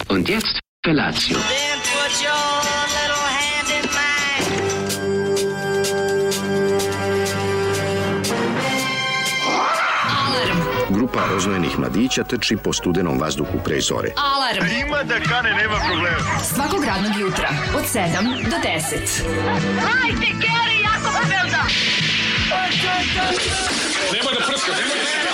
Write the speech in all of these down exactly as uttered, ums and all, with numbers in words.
Und jetzt Felatio. Then put your little hand in mine. Grupa roznojenih mladića trči po studenom vazduhu pre zore. Alarm. Ima da kane, nema problema. Svakog radnog jutra od sedam do deset. Hajde, Geri, jako se velda. Nema da prska, nema da prska.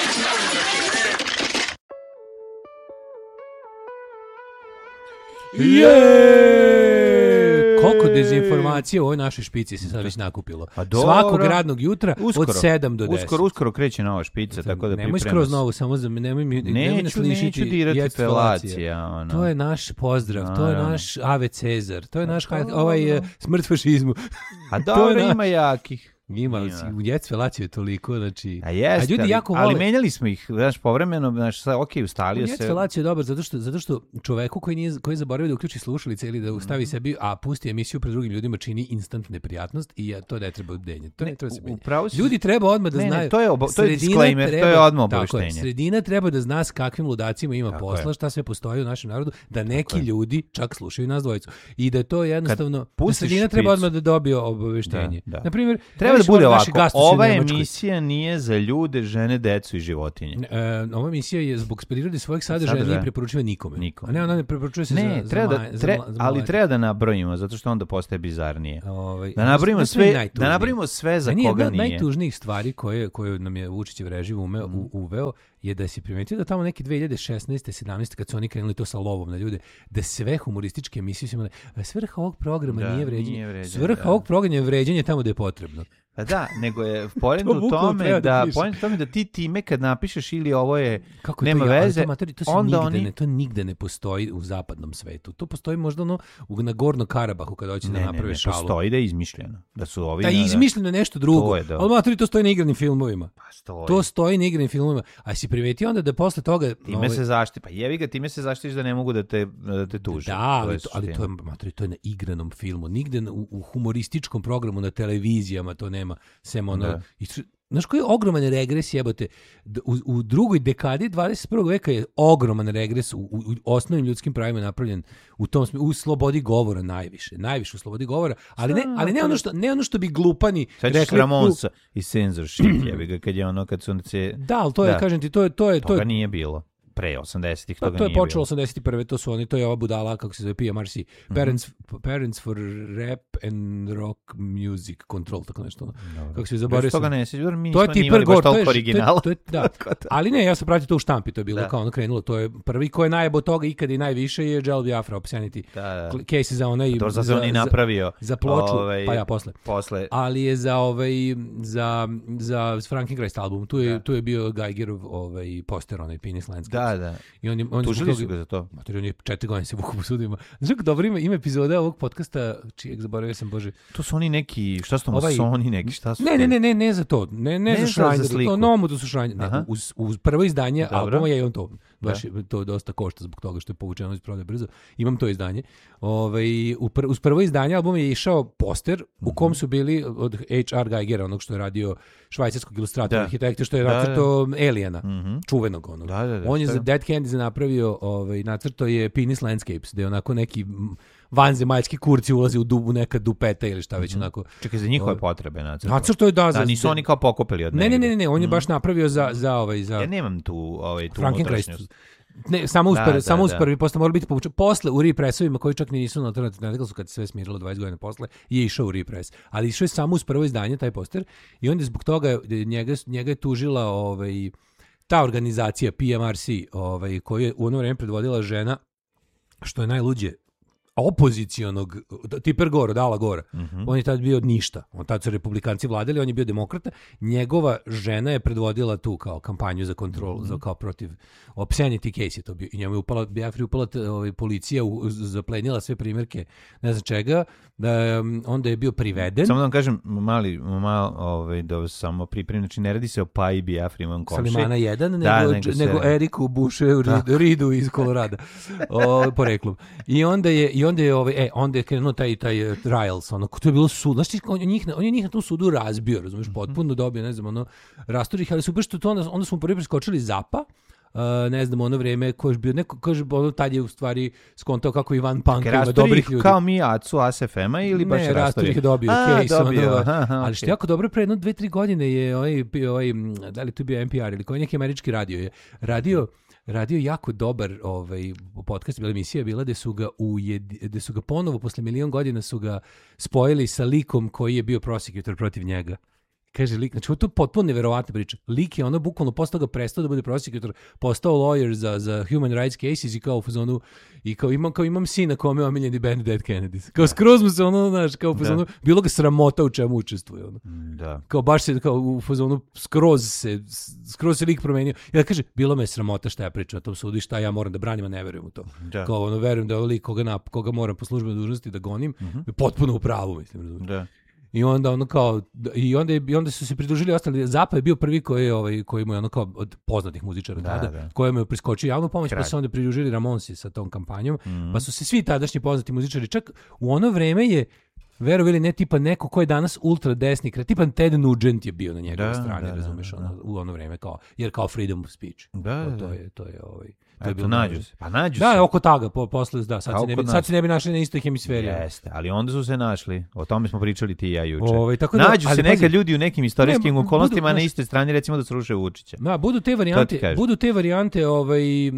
Je! Koliko dezinformacije u ovoj našoj špici se sad već nakupilo. Pa dobro. Svakog radnog jutra Uskoro, od sedam do deset. Uskoro, uskoro kreće nova špica, tako da nemoj priprema skroz novu, samo za nemoj mi nemoj nas Neću, lišiti neću dirati jet felacija. Ono. To je naš pozdrav, to je Naravno. naš Ave Cezar, to je naš Pa haj- dobro. ovaj eh, smrt fašizmu. A To je dobro, naš- ima jakih. Ima, Ima. u jet felaciju je toliko, znači... A jeste, a ljudi ali, jako vole... ali menjali smo ih, znaš, povremeno, znaš, sad, ok, ustalio Jet se. felaciju je dobar zato što, zato što čoveku koji, nije, koji je zaboravio da uključi slušalice ili da Mhm. ustavi sebi, a pusti emisiju pred drugim ljudima, čini instant neprijatnost i ja, to ne treba denje. To ne, Ne, treba se u- menja. upravo si- Ljudi treba odmah da Ne, ne, znaju. to je obo- to je Sredina disclaimer, to je treba- odmah tako je, obaveštenje. Sredina treba da zna s kakvim ludacima ima Tako posla, je. šta sve postoji u našem narodu, da neki je. ljudi čak slušaju nas dvojicu. I da je to jednostavno... Da pustiš sredina treba špicu- odmah da dobije obaveštenje. Da, da. Na primjer, Treba da znaš, bude ovi naši ovako, gastosi u ova Nemačkoj. emisija nije za ljude, žene, decu i životinje. E, ova emisija je zbog prirode svojeg sadržaja Sadržaja. nije preporučiva nikome. Nikome. A ne, ona ne preporučuje se Ne, za, treba za, da, mla- za, tre- mla- za ali mlađe. treba da nabrojimo, zato što onda postaje bizarnije. Ovaj, Da nabrojimo znaš, to je sve, najtužnije. da nabrojimo sve za Meni je koga jedna od nije. najtužnijih stvari koje, koje nam je Vučićev režim umeo, u- uveo je da si primetio da tamo neki dve hiljade šesnaeste sedamnaeste kad su oni krenuli to sa lovom na ljude, da sve humorističke emisije su imale, svrha ovog programa Da, nije vređanje. nije vređanje, Svrha da. ovog programa je vređanje tamo gde je potrebno. Pa da, nego je poenta To u bukvalno tome treba da da, piše. poenta u tome da ti time kad napišeš ili ovo je Kako je nema to, ja- ali veze, to, materi, to se onda nigde oni ne, to nigde ne postoji u zapadnom svetu. To postoji možda ono u Nagorno Karabahu kada hoće ne, da ne, naprave ne, šalu. postoji da je izmišljeno. Da su ovi Da na- je izmišljeno nešto drugo. To je, da. Ali materi, to stoji na igranim filmovima. Pa stoji. To stoji na igranim filmovima. A si primetio onda da posle toga... Time ovaj, se zaštiti, pa jevi ga, time se zaštitiš da ne mogu da te, da te tuže. Da, ali je to, ali to suština. je, materi, to je na igranom filmu. Nigde na- u, u humorističkom programu na televizijama to nema. Sem ono... Da. I, tr- znaš koji je ogroman regres jebote? D- U, u drugoj dekadi dvadeset prvog veka je ogroman regres u, u, u osnovnim ljudskim pravima napravljen u tom smislu, u slobodi govora najviše. Najviše u slobodi govora, ali ne, ali ne ono što, ne ono što bi glupani Sad ćeš rekli... u- Ramonsa i censorship, jevi ga, kad je ono, kad su se... Da, ali to je, Da. kažem ti, to je... To je, to Toga je nije bilo. Pre osamdesetih Pa toga to je nije počelo bilo. osamdeset prve to su oni, to je ova budala, kako se zove, P M R C, Parents, Parents for Rap and Rock Music Control, tako nešto. ono. Kako se zaboravio Bez toga sam. ne sjećam, mi To je nismo Tipper imali baš Gore, to je, toliko to je, originala. to je, da. Tako da. Ali ne, ja sam pratio to u štampi, to je bilo Da. kao ono krenulo, to je prvi ko je najebo toga ikada i najviše je Joel Biafra, Obscenity. Da, da. Case za onaj... To za, za on i napravio. Za ploču, ovaj, pa ja posle. Posle. Ali je za ovaj za za Frankenkrist album, tu je Da. tu je bio Geigerov ovaj poster, onaj Penis Landscapes. Da, da. I on je on je Tužili zbog su toga- ga za to. Mater, on je četiri godine se vuku po sudovima. Znaš kako dobro ima, ima epizoda ovog podcasta, čijeg zaboravio sam, Bože. To su oni neki, šta su to, Ovaj- masoni neki, šta su Ne, te? ne, ne, ne, ne za to. Ne, ne, Ne za za- Shrine, za za sliku. to nomu da su Shrine. Ne, Aha. uz, uz prvo izdanje Dobro. albuma ja imam to. Baš je- to dosta košta zbog toga što je povučeno iz prodaje brzo. Imam to izdanje. Ovaj u pr, uz prvo izdanje albuma je išao poster u kom su bili od H R Geigera, onog što je radio švajcarskog ilustratora, Da. arhitekta što je Da, da. nacrtao Aliena, Mhm. čuvenog onog. Da, da, da, On je šta za je? Dead Candies napravio, ovaj, nacrtao je Penis Landscapes, da je onako neki m, vanzemaljski kurci ulazi u, dubu, neka dupeta ili šta već onako. Čekaj, za njihove Ovaj, potrebe nacrtao. Nacrtao je da, za... Da, nisu oni kao pokopili od Ne, ne, negde. ne, ne, on je baš napravio za, za ovaj, za... Ja nemam tu, ovaj, tu Frankenkrist. unutrašnjost. Ne, samo uz Da, prvi, da, samo uz da. prvi, posle mora biti povučen. Posle u represovima koji čak ni nisu na alternativnom Netflixu kad se sve smirilo dvadeset godina posle, je išao u repres. Ali išao je samo uz prvo izdanje taj poster i onda je zbog toga njega, njega je tužila ovaj, ta organizacija P M R C, ovaj, koju je u ono vreme predvodila žena, što je najluđe, opozicionog, Tipper Gore, od Ala Gora. Mhm. On je tad bio od ništa. On tad su republikanci vladali, on je bio demokrata. Njegova žena je predvodila tu kao kampanju za kontrolu, za kao protiv obscenity case je to bio. I njemu je upala, Biafri upala t- ovaj, policija, u, zaplenila sve primjerke, ne znam čega, da, um, onda je bio priveden. Samo da vam kažem, mali, mal, ovaj, da vas samo pripremim, znači ne radi se o Paji Biafri, imam komši. Salimana jedan, nego, Da, nego, nego se- nego Eriku Bušeu Ridu, Ridu iz Kolorada. O, poreklom. I onda je, i onda je, ovaj, e, onda je krenuo taj, taj uh, trials, ono, to je bilo sud. Znaš ti, on je njih, na- on je njih na tom sudu razbio, razumiješ, potpuno dobio, ne znam, ono, rasturih, ali super što to, onda, onda smo prvi preskočili Zapa, Uh, ne znam, ono vreme, ko je bio, neko, kaže, ono, tad je u stvari skontao kako Ivan Panka ima Rastori dobrih ljudi. kao mi Acu A S F M-a ili baš ne, Rastori? ih je dobio, A, case, dobio, ono, aha, ali što okej. je jako dobro, pre jedno dve, tri godine je ovaj, bio ovaj, da li to bio N P R ili koji neki američki radio je radio radio jako dobar ovaj podcast, bila emisija bila da su ga ujed, da su ga ponovo posle milion godina su ga spojili sa likom koji je bio prosecutor protiv njega. Kaže lik, znači ovo je to potpuno neverovatna priča. Lik je ono bukvalno posle toga prestao da bude prosecutor, postao lawyer za, za human rights cases i kao u fazonu, i kao imam, kao imam sina kome je omiljeni band Dead Kennedys. Kao skroz mu se ono, znaš, kao u fazonu, bilo ga sramota u čemu učestvuje. Ono. Da. Kao baš se, kao u fazonu, skroz se, skroz se lik promenio. I da kaže, bilo me sramota šta ja pričam na tom sudu i šta ja moram da branim, a ne verujem u to. Da. Kao ono, verujem da je lik koga, na, koga moram po službenoj dužnosti da gonim, je potpuno u pravu, mislim, razumiješ. Da. I onda ono kao i onda je, i onda su se pridružili ostali. Zapa je bio prvi koji je ovaj koji mu je ono kao od poznatih muzičara Da, tada, da. kojemu je priskočio javnu pomoć, Kralj. pa su se onda pridružili Ramonsi sa tom kampanjom, Mhm. pa su se svi tadašnji poznati muzičari, čak u ono vreme je verovali ne tipa neko ko je danas ultra desni, kre- tipa Ted Nugent je bio na njegovoj Da, strani, da, razumeš, da, ono, da. u ono vreme kao jer kao freedom of speech. Da, to, da, to da. je to je ovaj to je Eto, bilo nađu najbolje. se. Pa nađu Da, se. oko toga, po, posle, da, sad Kao se, ne bi, kod nas. sad se ne bi našli na istoj hemisferi. Jeste, ali onda su se našli. O tome smo pričali ti i ja juče. Ovaj, tako da- Nađu ali se pazi- neka ljudi u nekim istorijskim Ne, budu, okolnostima na znaš- istoj strani, recimo da sruše Vučića. Da, budu te To varijante, ti kažem. budu te varijante ovaj, e,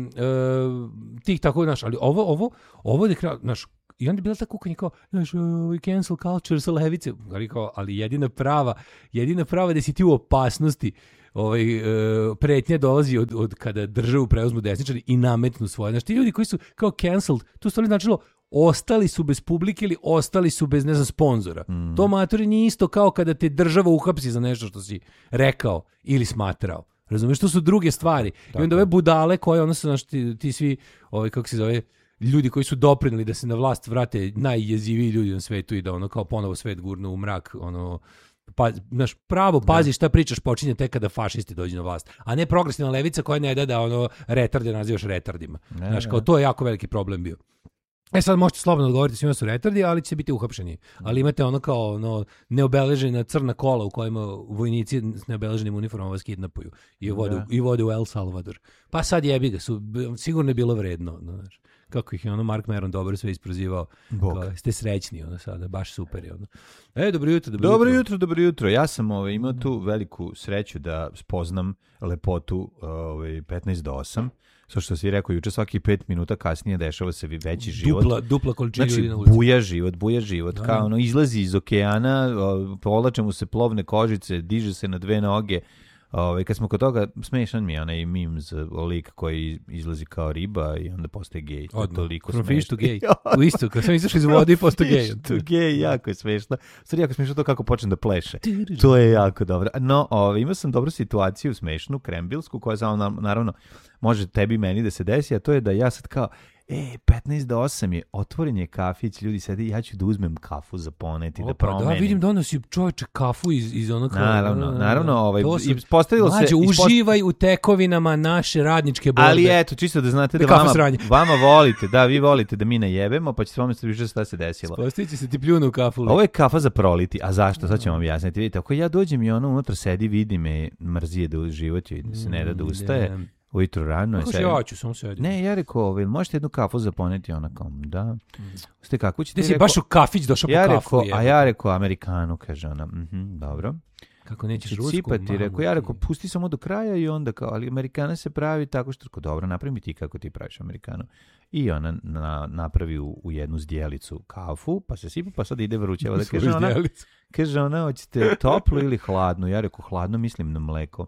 tih tako, znaš, ali ovo, ovo, ovo je kraj, znaš, i onda je bila ta kukanja kao, znaš, ovaj cancel culture sa levice, ali, kao, ali jedina prava, jedina prava da si ti u opasnosti, ovaj, e, pretnja dolazi od, od kada državu preuzmu desničari i nametnu svoje. Znaš, ti ljudi koji su kao cancelled, to stvari značilo, ostali su bez publike ili ostali su bez, ne znam, sponzora. Mm. To, matori, nije isto kao kada te država uhapsi za nešto što si rekao ili smatrao. Razumeš, to su druge stvari. I onda ove budale koje, ono su, znaš, ti, ti svi, ovaj, kako se zove, ljudi koji su doprineli da se na vlast vrate najjeziviji ljudi na svetu i da ono kao ponovo svet gurnu u mrak, ono, pa, znaš, pravo, pazi šta pričaš, počinje tek kada fašisti dođu na vlast, a ne progresivna levica koja ne da da ono retarde nazivaš retardima. Ne, Znaš, ne. kao to je jako veliki problem bio. E sad možete slobodno odgovoriti svima su retardi, ali će biti uhapšeni. Ali imate ono kao ono neobeležena crna kola u kojima vojnici s neobeleženim uniformama vas kidnapuju i vode, Da. i vode u El Salvador. Pa sad jebi ga, su, sigurno je bilo vredno. No, znaš. Kako ih je ono Mark Maron dobro sve isprozivao. Bog. Kao, ste srećni ono sada, baš super je ono. E, dobro jutro, dobro, Dobro jutro. jutro, dobro jutro. Ja sam ovaj, imao tu veliku sreću da spoznam lepotu ovaj, petnaest do osam. Svo što si rekao, juče svaki pet minuta kasnije dešava se veći život. Dupla, dupla količina Znači, ljudi na ulici. buja život, buja život. Da, Kao da. ono, izlazi iz okeana, o, povlače mu se plovne kožice, diže se na dve noge. Ove, kad smo kod toga, smešan mi je onaj mim za lik koji izlazi kao riba i onda postaje gej. To je Odmah. toliko From smešno. fish to gay. U isto, kad sam izašao iz vode i postao gej. Fish to gay, jako je smešno. Stvari, jako je smešno to kako počne da pleše. To je jako dobro. No, ove, imao sam dobru situaciju, smešnu, krembilsku, koja samo, nam- naravno, može tebi i meni da se desi, a to je da ja sad kao, e, petnaest do osam je, otvoren je kafić, ljudi sede, ja ću da uzmem kafu za poneti, da Opa, promenim. da, vidim donosi čovječe kafu iz, iz onog... Naravno, naravno, ovaj, To su- i postavilo se- Mlađe, ispost- uživaj u tekovinama naše radničke borbe. Ali eto, čisto da znate da, Da kafa vama, sranje. vama volite, da, vi volite da mi najebemo, pa ćete vam se više šta se desilo. Postići se ti pljunu u kafu. Ovo je kafa za proliti, a zašto? Sad ću vam objasniti. Vidite, ako ja dođem i ono unutra sedi, vidi me, mrzije da u životu i da se ne da da ustaje, ujutru rano je Kako sedim. ja ću, samo sedim. Ne, ja rekao, ovaj, možete jednu kafu zaponeti, ona kao, da. Ste kako ćete? Ti si Rekao- baš u kafić došao po ja kafu. rekao, a jebote. ja rekao, Amerikanu, kaže ona, mhm, dobro. Kako nećeš Će rusku? cipati, mamu rekao, ja ti. rekao, pusti samo do kraja i onda kao, ali Amerikana se pravi tako što, rekao, dobro, napravi mi ti kako ti praviš Amerikanu. I ona na, napravi u, u jednu zdjelicu kafu, pa se sipa, pa sad ide vruća voda. Svoju Kaže ona, zdjelicu. kaže ona, hoćete toplu ili hladnu? Ja rekao, hladno, mislim na mleko.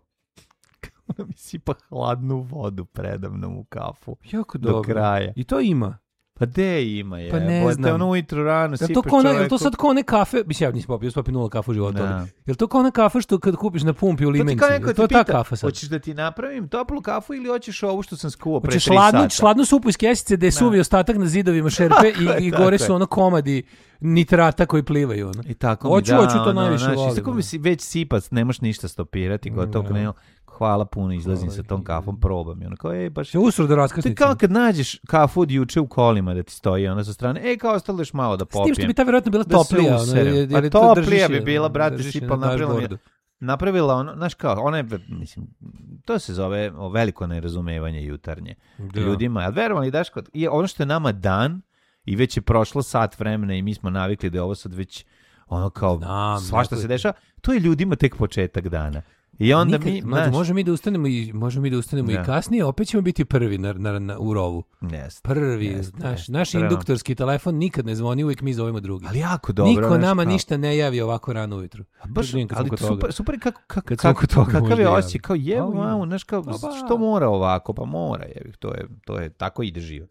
Ona mi sipa hladnu vodu predavnom u kafu. Jako Do dobro. kraja. I to ima. Pa de ima je. Pa ne znam. Ono ujutru rano Jel sipaš to, kao ona, jel čoveku. to sad kao one kafe, mislim ja nisam popio, ja sam popio nula kafu u životu, Da. ali jel to kao ona kafa što kad kupiš na pumpi u To ti limenci, kao neko jel ti to je ta pita, kafa sad? hoćeš da ti napravim toplu kafu ili hoćeš ovu što sam skuo pre Hoćeš tri hladnu, sata? hladnu supu iz kesice da je suvi ostatak na zidovima šerpe i, i tako gore je. su ono komadi nitrata koji plivaju. Ono. I tako Hoću, mi da, hoću, to ono, najviše znaš, volim, isto ko ono. mi si već sipac, nemaš ništa stopirati, gotovo Da. ne, hvala puno, izlazim Hvala sa tom ti. kafom, probam. I ono kao, e, baš... Se usro da To je raskrsnici. kao kad nađeš kafu od juče u kolima da ti stoji ona sa strane, e, kao ostalo još malo da S tim popijem. što bi ta vjerojatno bila Da se toplija. Ono, userem. jer, Pa jer to toplija držiš bi je, bila, brate, držiš je sipal, na napravila mi je- dashboardu. napravila ono, znaš kao, ona je, mislim, to se zove o, veliko nerazumevanje jutarnje Da. ljudima. Ali verovali, Daško, je ono što je nama dan i već je prošlo sat vremena i mi smo navikli da je ovo sad već ono kao Znam, svašta neko se je- dešava, to je ljudima tek početak dana. I onda Nikad, mi, mlađe, znaš, možemo mi da ustanemo i možemo mi da ustanemo Da. i kasnije, opet ćemo biti prvi na, na, na, u rovu. Jeste, Prvi, jeste, naš, jeste, naš trebamo. induktorski telefon nikad ne zvoni, uvijek mi zovemo drugi. Ali jako dobro. Niko znaš, nama kao- ništa ne javi ovako rano ujutru. Baš, Čekaj, kad sam ali kod toga. super, super kako, kako, Kad sam kako, kod toga kakav možda je javim. osjećaj, kao jevo, Au, mamu, znaš kao, Pa ba. što mora ovako, pa mora, jevi, to je, to je, tako ide život.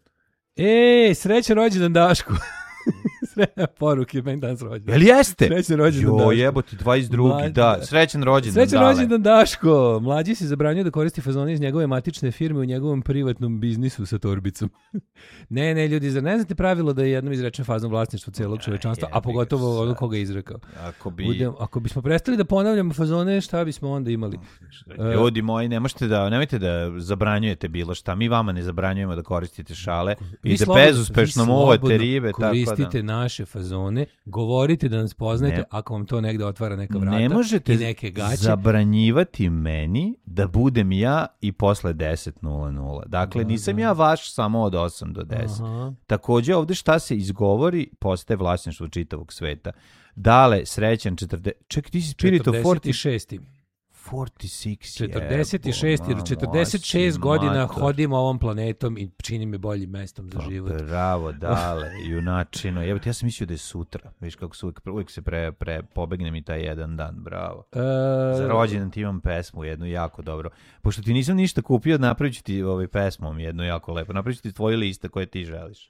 Ej, srećan rođendan Dašku. Srećan poruke, meni danas rođendan. Jel jeste? Srećan rođendan Jo, Daško. jebote, dvadeset drugi Mlađe. da, srećan rođendan. Srećan Dale. rođendan Daško. Mlađi se zabranjuje da koristi fazone iz njegove matične firme u njegovom privatnom biznisu sa torbicom. ne, ne, ljudi, zar ne znate pravilo da je jednom izrečen fazon vlasništvo celog čovečanstva, a jebi ga pogotovo sad. ono koga je izrekao. Ako bi, Budem, ako bismo prestali da ponavljamo fazone, šta bismo onda imali? ljudi moji, ne možete da, nemojte da zabranjujete bilo šta. Mi vama ne zabranjujemo da koristite šale i da slobodno- bezuspešno vi muvate slobodno ribe. koristite Tako da. naše fazone, govorite da nas poznajete, Ne. ako vam to negde otvara neka vrata Ne možete i neke gaće. zabranjivati meni da budem ja i posle deset nula nula. Dakle, Da, nisam da. ja vaš samo od osam do deset. Aha. Takođe, ovde šta se izgovori postaje vlasništvo čitavog sveta. Dale, srećan četrdeset... Ček, ti si Spirito četrdeset šesti. četrdeset šest. četrdeset šest, jer četrdeset šest godina hodim ovom planetom i čini me boljim mestom za život. Pa, bravo, dale, junačino. Evo, ja sam mislio da je sutra. Viš kako se uvijek, uvijek se pre, pre pobegne mi taj jedan dan, bravo. E, Za rođendan ti imam pesmu jednu jako dobro. Pošto ti nisam ništa kupio, napravit ću ti ovaj pesmom jednu jako lepo. Napravit ću ti tvoje liste koje ti želiš.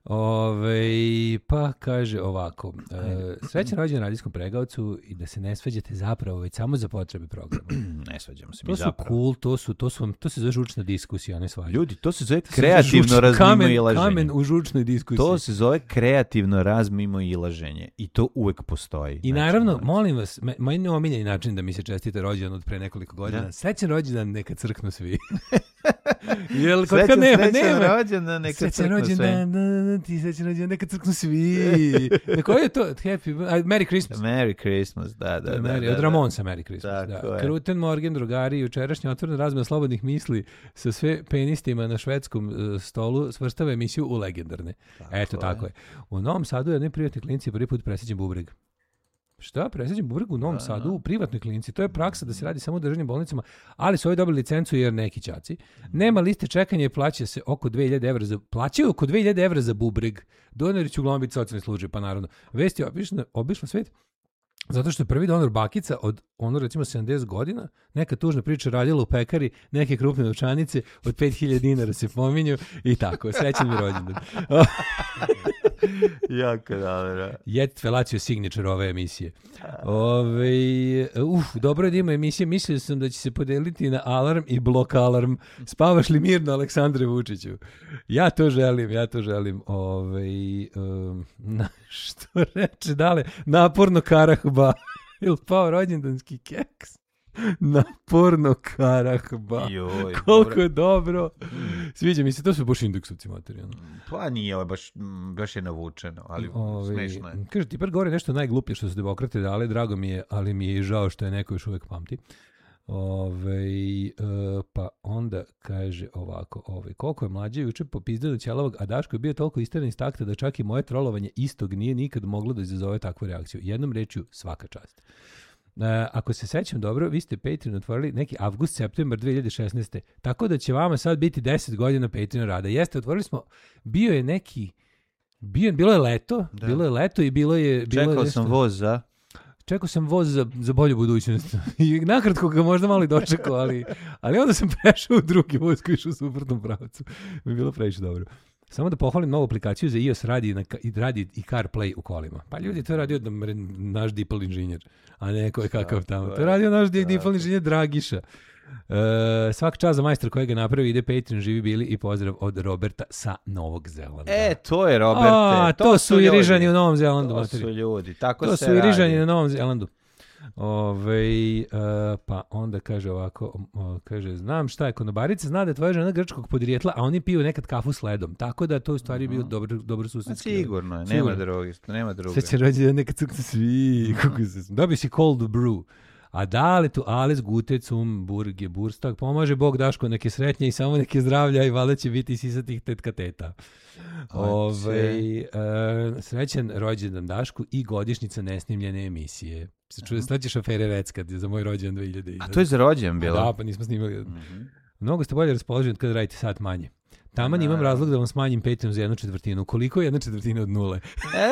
Ove, pa kaže ovako, e, srećan rođendan radijskom pregaocu i da se ne svađate zapravo već samo za potrebe programa. Ne svađamo se mi To su zapravo. cool, to su, to su, to se zove žučna diskusija, a ne svađa. Ljudi, to se zove To se kreativno zove žuč- kamen, razmimoilaženje. kamen u žučnoj diskusiji. To se zove kreativno razmimoilaženje i to uvek postoji. I Znači, naravno, znači, molim vas, me- moj neomiljeni način da mi se čestite rođendan od pre nekoliko godina. Da. Srećan rođendan, neka crknu svi. Jel, kod Srećan, kad nema, srećan nema. rođendan, neka Srećan crknu sve. rođendan, da, da, da, ti srećan rođendan, neka crknu svi. Na koji je to? Happy, a, Merry Christmas. Merry Christmas, da, da, da. Merry, da, od da. Ramonsa Merry Christmas. Tako Da. je. Kruten Morgen, drugari, jučerašnja otvorena razmena slobodnih misli sa sve penistima na švedskom uh, stolu svrstava emisiju u legendarne. Eto, je. tako je. U Novom Sadu je jednoj privatnoj klinici prvi put presađen bubreg. Šta? Presađen bubreg u Novom Sadu u privatnoj klinici. To je praksa da se radi samo u državnim bolnicama, ali su ovi dobili licencu jer neki ćaci. Nema liste čekanja i plaća se oko dve hiljade evra za... Plaćaju oko dve hiljade evra za bubreg. Donori će uglavnom biti socijalni slučaj, pa naravno. Vest je obišla, obišla svet zato što je prvi donor bakica od ono recimo sedamdeset godina, neka tužna priča radila u pekari, neke krupne novčanice od pet hiljada dinara se pominju i tako. Srećan mi rođendan. Jako dobro. Jet Felatio signature ove emisije. Ove, uf, dobro je da ima emisije. Mislio sam da će se podeliti na alarm i blok alarm. Spavaš li mirno, Aleksandre Vučiću? Ja to želim, ja to želim. Ove, um, na, što reče dale? Naporno karahba. Ili pao rođendanski keks? Naporno karahba. Joj, Koliko dobro. je dobro. Sviđa mi se, to su baš indeksovci materijalno. Pa nije, ovo je baš, mm, baš je navučeno, ali Ove, smešno je. Kaže, ti par govori nešto najgluplje što su demokrate dali, drago mi je, ali mi je i žao što je neko još uvek pamti. Ove, e, pa onda kaže ovako, ove, koliko je mlađe juče popizdano ćelavog, a Daško je bio toliko isteran iz takta da čak i moje trolovanje istog nije nikad moglo da izazove takvu reakciju. Jednom rečju, svaka čast. E, ako se sećam dobro, vi ste Patreon otvorili neki avgust, septembar dve hiljade šesnaeste. Tako da će vama sad biti deset godina Patreon rada. Jeste, otvorili smo, bio je neki, bio, bilo je leto, Da. bilo je leto i bilo je... Bilo Čekao je nešto, sam voz za... Čekao sam voz za, za bolju budućnost. I nakratko ga možda malo i dočekao, ali, ali onda sam prešao u drugi voz koji išao u suprotnom pravcu. Mi je bilo previše dobro. Samo da pohvalim novu aplikaciju za iOS, radi, na, i radi i CarPlay u kolima. Pa ljudi, to je radio da naš Dipal inženjer, a ne ko je kakav tamo. To je radio naš Dipal inženjer Dragiša. E, svak čast za majstor kojega napravi, ide Patreon, živi bili i pozdrav od Roberta sa Novog Zelanda. E, to je, Roberte. A, to, su i ljudi. Rižani u Novom Zelandu. To materi. su ljudi, tako To se su i Rižani radi. na Novom Zelandu. Ove, uh, pa onda kaže ovako, uh, kaže, znam šta je konobarica, zna da je tvoja žena grčkog podrijetla, a oni piju nekad kafu s ledom. Tako da to u stvari bio dobro, dobro Ma, susedski. sigurno je, nema Sigurno. druge, nema druge. Sve će rođe nekad crknu svi. Kako se... Dobio si cold brew. A dale tu ales gute cum burge burstak, pomaže Bog Daško neke sretnje i samo neke zdravlja i valjda će biti sisatih tetka teta. Ove, uh, srećan rođendan Dašku i godišnjica nesnimljene emisije. Se čuje, slaćeš afere Reckad za moj rođendan dve hiljade. A to je za rođendan bilo? Da, pa nismo snimali. Mm-hmm. Mnogo ste bolje raspoloženi kada radite sat manje. Taman imam razlog da vam smanjim Patreon za jednu četvrtinu. Koliko je jedna četvrtina od nule?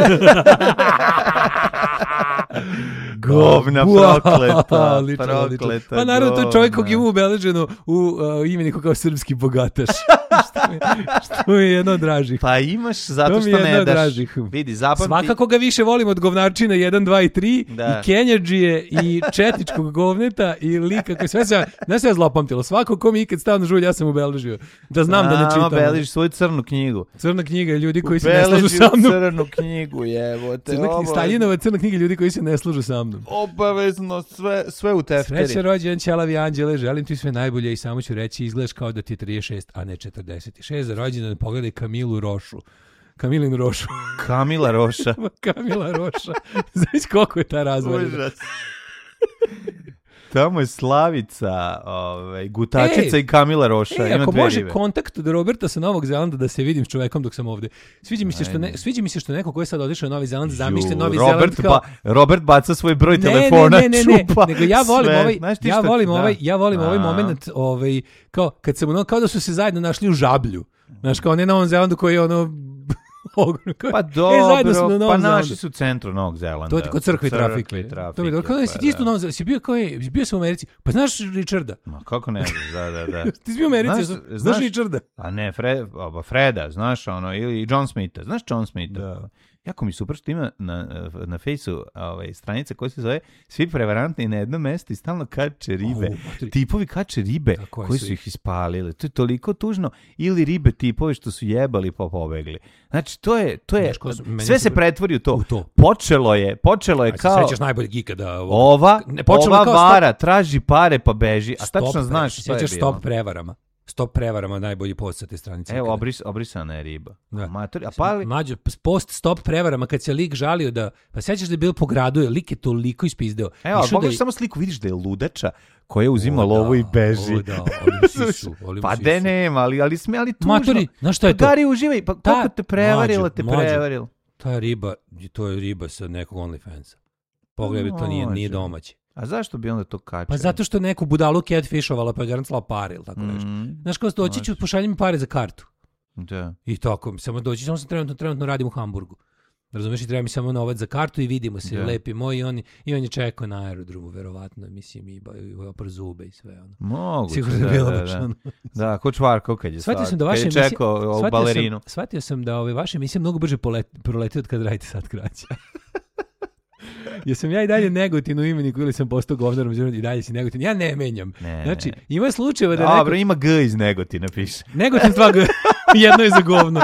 Govna prokleta. prokleta pa naravno to je čovjek kog ima ubeleženo u uh, imeniku kao srpski bogataš. što, mi, što mi je jedno od dražih. Pa imaš zato što ne daš. Vidi, zapamti. Svakako ga više volim od govnarčina jedan, dva i tri da. I Kenjadžije i četničkog govneta i lika koji sve se, ne se ja zlopamtilo. Svako ko mi ikad stao na žulj, ja sam ubeležio. Da znam A, da ne čitam. Beležiš svoju crnu knjigu. Crna knjiga ljudi koji se ne slažu sa mnom. Crnu knjigu, jevote. Crna knjiga, Staljinova crna knjiga ljudi koji se ne slažu sa mnom. Obavezno, sve, sve u tefteri. Sreće rođendan ćelavi anđele, želim ti sve najbolje i samo ću reći, izgledaš kao da ti je trideset šest, a ne četrdeset šest. Za rođendan pogledaj Kamilu Rošu. Kamilinu Rošu. Kamila Roša. Kamila Roša. Znaš koliko je ta razvalja? Užas. Tamo je Slavica, ovaj, Gutačica Ej, i Kamila Roša. Ej, Ima ako dve može ribe. kontakt od Roberta sa Novog Zelanda da se vidim s čovekom dok sam ovde. Sviđa mi se što ne, sviđa mi se što neko ko je sad otišao u Novi Zeland zamišlja Novi Robert Zeland kao ba, Robert baca svoj broj ne, telefona, ne, ne, ne, čupa. nego ja volim sve. ovaj Znaš ti ja šta- volim da. ovaj ja volim ovaj A. momenat ovaj kao kad sam ono kao da su se zajedno našli u Žablju. Znaš, kao ne na Novom Zelandu koji je ono ogromno. Pa E, zajedno smo na dobro, Novom pa Zelandu. naši su u centru Novog Zelanda. To ti kod crkve i trafike. Crkve i trafike, To mi je dobro. Kao da si ti isto u pa Novom Zelandu, si bio kao je, bio sam u Americi. Pa znaš Richarda? Ma kako ne, da, da, da. Ti si bio u Americi, Znaš- znaš, znaš- Richarda? A ne, Fred, oba Freda, znaš ono, ili John Smitha. Znaš John Smitha? Da. Jako mi super što ima na, na fejsu ovaj, stranica koja se zove Svi prevarantni na jednom mjestu i stalno kače ribe. Au, materi. Tipovi kače ribe Da, koji koji su su ih- ih ispalili. To je toliko tužno. Ili ribe tipovi što su jebali pa pobegli. Znači, to je, to je, Znaš ko su- meni sve su- se pretvori u to. u to. Počelo je, počelo je Aj, se kao... sećaš najboljeg ikada ovog- Ova, Ne, počelo ova kao vara traži pare pa beži, a Stop tačno pre- znaš šta je sećaš bilo. Stop prevarama. Stop prevarama, najbolji post sa te stranice. Evo, ikada. obris, obrisana je riba. Da. Matori, a pali... Mlađo, post stop prevarama kad se lik žalio da... Pa sećaš da je bilo po gradu, je lik je toliko ispizdeo. Evo, Išao pogledaš da je- samo sliku, vidiš da je ludača koja uzima O, lovu da, i beži. o, da, olim sisu, olim Pa sisu. de nema, ali, ali sme, ali tužno. Matori, znaš šta je to? Gari, uživaj, pa Ta- koliko te prevarila, Mlađo, te mlađo. prevarila. Ta riba, to je riba sa nekog OnlyFansa. Pogledaj, to nije, nije Može. domaći. A zašto bi onda to kačio? Pa zato što je neku budalu catfishovala pa je garancala pare ili tako nešto. Mm, Znaš kao doći ću, pošalji mi pare za kartu. da. I tako, samo doći, samo sam trenutno, trenutno radim u Hamburgu. Razumeš, i treba mi samo novac za kartu i vidimo se, Da. lepi moj, i on, i on je čekao na aerodromu, verovatno, mislim, i, ba- i opr zube i sve, ono. Moguće, Sigurno da, je bilo da, baš da. ono. Da, ko Čvarko kad je Shvatio sad, sam da kad vaše je emisije- čekao ovu shvatio balerinu. Sam, shvatio sam da ove vaše emisije mnogo brže polet, prolete od kad radite sad kraća. Jesam ja i dalje Negotin u imeniku ili sam postao govnarom i dalje si Negotin. Ja ne menjam. Ne, Znači, ne. ima slučajeva da Dobro, neko... ima G iz Negotina, piše. Negotin stvaga, jedno je za govno.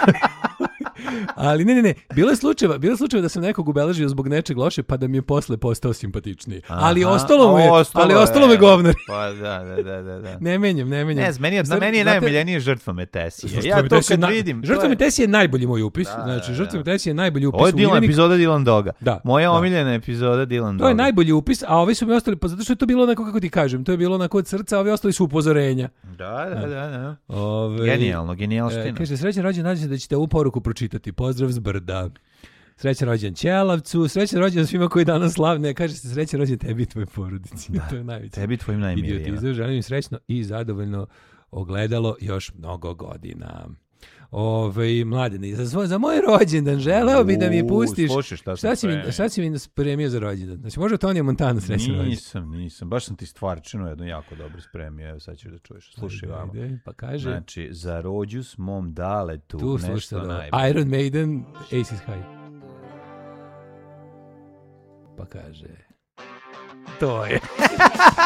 Ali ne, ne, ne, bilo je slučajeva, bilo je slučajeva da sam nekog ubeležio zbog nečeg loše, pa da mi je posle postao simpatičniji. Ali Aha, ostalo mu je, ostalo ali je, ostalo mu je govnar. Pa da, da, da, da. da. Ne menjam, ne menjam. Ne, znam, meni je, Znate- meni je znate- najomiljenije žrtva Metesije. Žrtva Ja to Metesije kad na- vidim... to Žrtva je- Metesije je najbolji moj upis. Da, Znači, da, Žrtva da. Metesije je najbolji upis Ovo je u Dylan, imenik. epizoda Dylan Doga. Da, Moja da. omiljena epizoda Dylan Doga. To je najbolji upis, a ovi su mi ostali, pa zato što je to bilo onako, kako ti kažem, to je bilo onako od srca, a ovi ostali su upozorenja. Da, da, da. da. Ove, Genijalno, e, genijalština. kaže, srećan rođendan, nadam se da ćete ovu poruku pročitati. Pozdrav s brda. Srećan rođendan Ćelavcu, srećan rođendan svima koji danas slavne. Kaže se srećan rođendan tebi i tvojoj porodici. To je najveće. Tebi tvojim najmilijima. Idiotizam, želim im srećno i zadovoljno ogledalo još mnogo godina. Ove, mladene, za, svoj, za moj rođendan želeo bi da mi U, pustiš. slušaj šta sam Šta si mi, spremio. šta si mi spremio za rođendan? Znači, može Tonija Montana srećan rođendan? Nisam, nisam. Baš sam ti stvarčinu jednu jako dobro spremio. Evo sad ćeš da čuješ. Slušaj Ajde, vamo. ajde, pa kaže. Znači, za rođu s mom daletu Tu nešto slušaj da najbolje. Iron Maiden, Aces High. Pa kaže. To je.